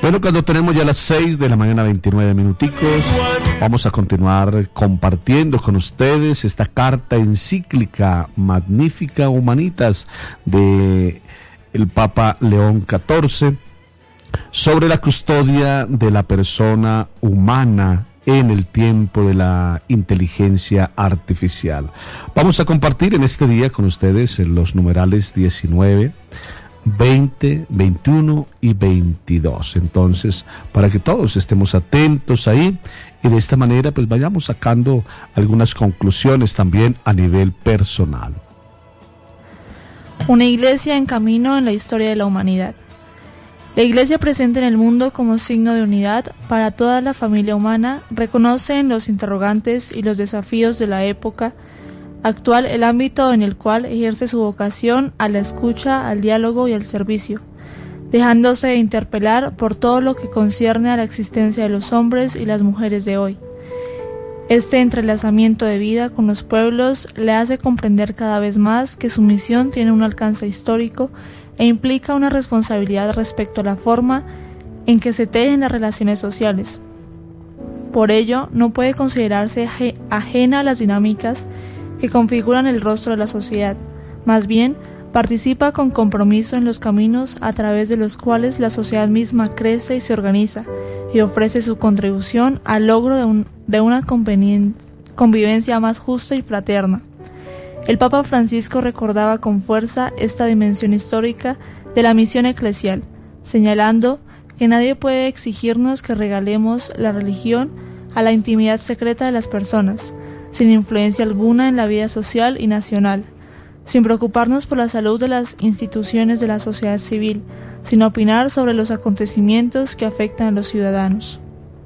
Bueno, cuando tenemos ya las 6 de la mañana, 29 minuticos, vamos a continuar compartiendo con ustedes esta carta encíclica Magnificat Humanitas de el Papa León XIV sobre la custodia de la persona humana en el tiempo de la inteligencia artificial. Vamos a compartir en este día con ustedes los numerales 19, 20, 21 y 22. Entonces, para que todos estemos atentos ahí y de esta manera pues vayamos sacando algunas conclusiones también a nivel personal. Una iglesia en camino en la historia de la humanidad. La iglesia presente en el mundo como signo de unidad para toda la familia humana reconoce en los interrogantes y los desafíos de la época actual el ámbito en el cual ejerce su vocación a la escucha, al diálogo y al servicio, dejándose interpelar por todo lo que concierne a la existencia de los hombres y las mujeres de hoy. Este entrelazamiento de vida con los pueblos le hace comprender cada vez más que su misión tiene un alcance histórico e implica una responsabilidad respecto a la forma en que se tejen las relaciones sociales. Por ello, no puede considerarse ajena a las dinámicas que configuran el rostro de la sociedad. Más bien, participa con compromiso en los caminos a través de los cuales la sociedad misma crece y se organiza, y ofrece su contribución al logro de una convivencia más justa y fraterna. El Papa Francisco recordaba con fuerza esta dimensión histórica de la misión eclesial, señalando que nadie puede exigirnos que regalemos la religión a la intimidad secreta de las personas, sin influencia alguna en la vida social y nacional, sin preocuparnos por la salud de las instituciones de la sociedad civil, sin opinar sobre los acontecimientos que afectan a los ciudadanos.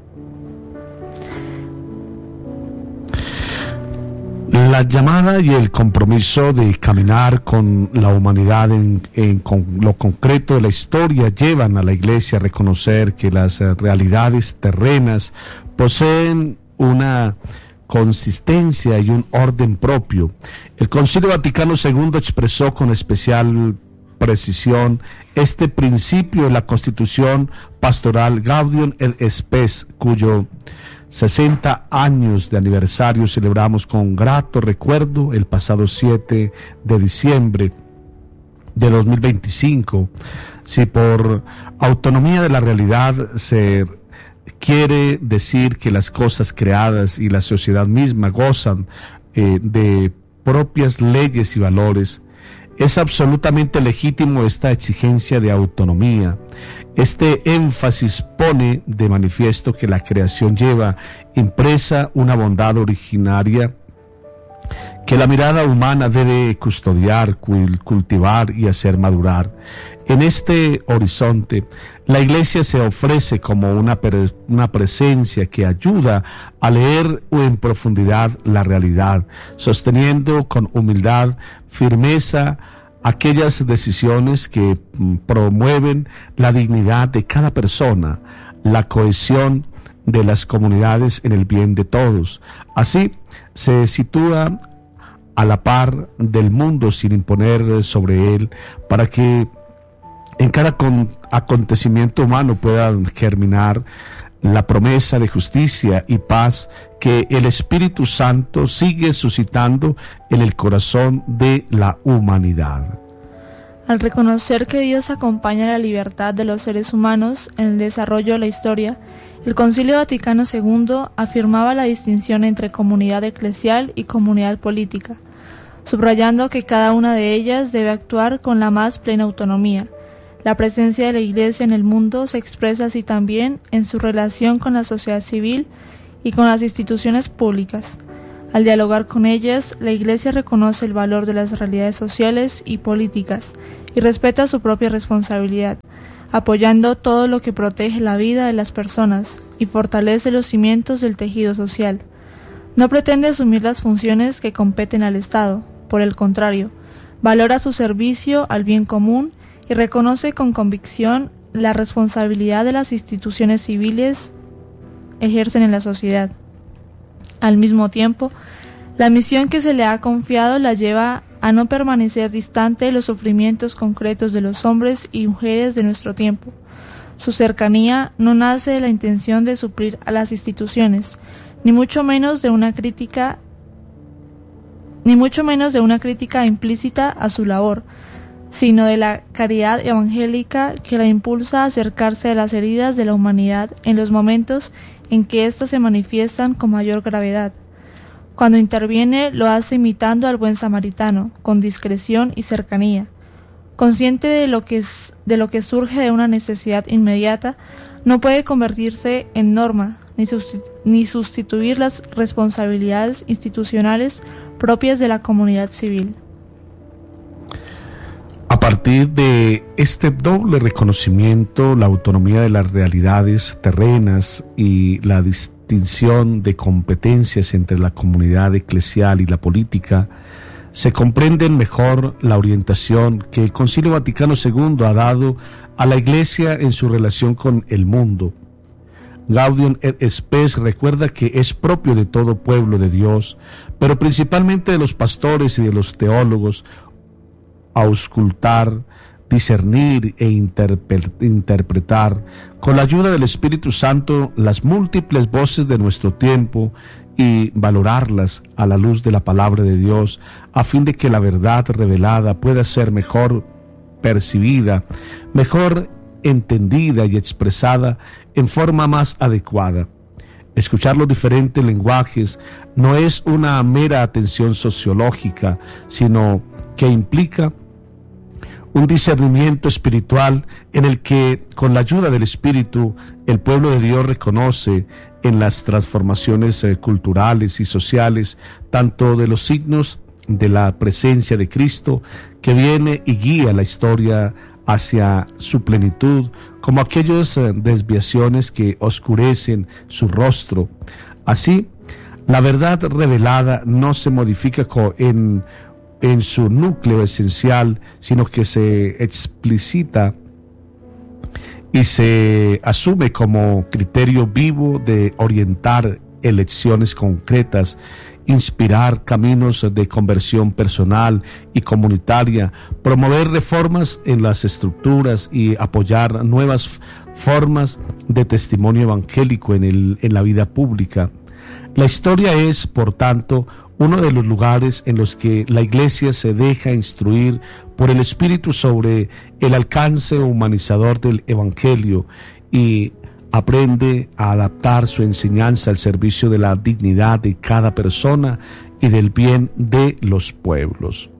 La llamada y el compromiso de caminar con la humanidad con lo concreto de la historia llevan a la Iglesia a reconocer que las realidades terrenas poseen una consistencia y un orden propio. El Concilio Vaticano II expresó con especial precisión este principio en la Constitución Pastoral Gaudium et Spes, cuyo 60 años de aniversario celebramos con grato recuerdo el pasado 7 de diciembre de 2025. Si por autonomía de la realidad se quiere decir que las cosas creadas y la sociedad misma gozan de propias leyes y valores, es absolutamente legítimo esta exigencia de autonomía. Este énfasis pone de manifiesto que la creación lleva impresa una bondad originaria que la mirada humana debe custodiar, cultivar y hacer madurar. En este horizonte, la Iglesia se ofrece como una presencia que ayuda a leer en profundidad la realidad, sosteniendo con humildad, firmeza, aquellas decisiones que promueven la dignidad de cada persona, la cohesión de las comunidades en el bien de todos. Así se sitúa a la par del mundo sin imponer sobre él, para que en cada acontecimiento humano pueda germinar la promesa de justicia y paz que el Espíritu Santo sigue suscitando en el corazón de la humanidad. Al reconocer que Dios acompaña la libertad de los seres humanos en el desarrollo de la historia, el Concilio Vaticano II afirmaba la distinción entre comunidad eclesial y comunidad política, subrayando que cada una de ellas debe actuar con la más plena autonomía. La presencia de la Iglesia en el mundo se expresa así también en su relación con la sociedad civil y con las instituciones públicas. Al dialogar con ellas, la Iglesia reconoce el valor de las realidades sociales y políticas y respeta su propia responsabilidad, apoyando todo lo que protege la vida de las personas y fortalece los cimientos del tejido social. No pretende asumir las funciones que competen al Estado, por el contrario, valora su servicio al bien común y reconoce con convicción la responsabilidad de las instituciones civiles ejercen en la sociedad. Al mismo tiempo, la misión que se le ha confiado la lleva a no permanecer distante de los sufrimientos concretos de los hombres y mujeres de nuestro tiempo. Su cercanía no nace de la intención de suplir a las instituciones, ni mucho menos de una crítica implícita a su labor, sino de la caridad evangélica que la impulsa a acercarse a las heridas de la humanidad en los momentos en que éstas se manifiestan con mayor gravedad. Cuando interviene, lo hace imitando al buen samaritano, con discreción y cercanía. Consciente de lo que surge de una necesidad inmediata, no puede convertirse en norma, ni sustituir las responsabilidades institucionales propias de la comunidad civil. A partir de este doble reconocimiento, la autonomía de las realidades terrenas y la distinción de competencias entre la comunidad eclesial y la política, se comprenden mejor la orientación que el Concilio Vaticano II ha dado a la Iglesia en su relación con el mundo. Gaudium et Spes recuerda que es propio de todo pueblo de Dios, pero principalmente de los pastores y de los teólogos, auscultar, discernir e interpretar con la ayuda del Espíritu Santo las múltiples voces de nuestro tiempo y valorarlas a la luz de la palabra de Dios, a fin de que la verdad revelada pueda ser mejor percibida, mejor entendida y expresada en forma más adecuada. Escuchar los diferentes lenguajes no es una mera atención sociológica, sino que implica un discernimiento espiritual en el que, con la ayuda del Espíritu, el pueblo de Dios reconoce en las transformaciones culturales y sociales, tanto de los signos de la presencia de Cristo, que viene y guía la historia hacia su plenitud, como aquellas desviaciones que oscurecen su rostro. Así, la verdad revelada no se modifica en su núcleo esencial, sino que se explicita y se asume como criterio vivo de orientar elecciones concretas, inspirar caminos de conversión personal y comunitaria, promover reformas en las estructuras y apoyar nuevas formas de testimonio evangélico en la vida pública. La historia es, por tanto, uno de los lugares en los que la Iglesia se deja instruir por el Espíritu sobre el alcance humanizador del Evangelio y aprende a adaptar su enseñanza al servicio de la dignidad de cada persona y del bien de los pueblos.